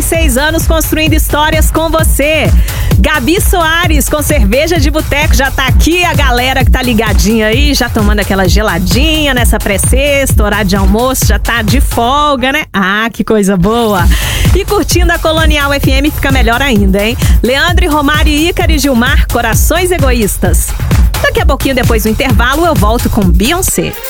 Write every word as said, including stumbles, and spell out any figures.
seis anos construindo histórias com você. Gabi Soares com cerveja de boteco já tá aqui, a galera que tá ligadinha aí, já tomando aquela geladinha nessa pré-sexta, horário de almoço, já tá de folga, né? Ah, que coisa boa! E curtindo a Colonial F M fica melhor ainda, hein? Leandro e Romário e Ícaro e Gilmar, Corações Egoístas. Daqui a pouquinho, depois do intervalo, eu volto com Beyoncé.